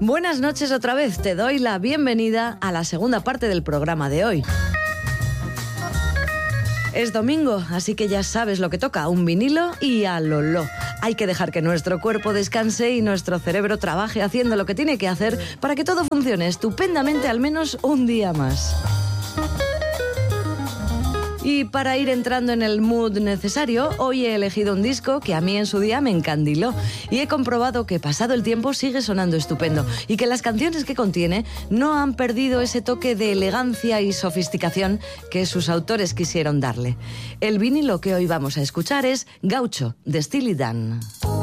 Buenas noches otra vez, te doy la bienvenida a la segunda parte del programa de hoy. Es domingo, así que ya sabes lo que toca, un vinilo y a loló. Hay que dejar que nuestro cuerpo descanse y nuestro cerebro trabaje haciendo lo que tiene que hacer para que todo funcione estupendamente al menos un día más. Y para ir entrando en el mood necesario, hoy he elegido un disco que a mí en su día me encandiló y he comprobado que pasado el tiempo sigue sonando estupendo y que las canciones que contiene no han perdido ese toque de elegancia y sofisticación que sus autores quisieron darle. El vinilo que hoy vamos a escuchar es Gaucho, de Steely Dan.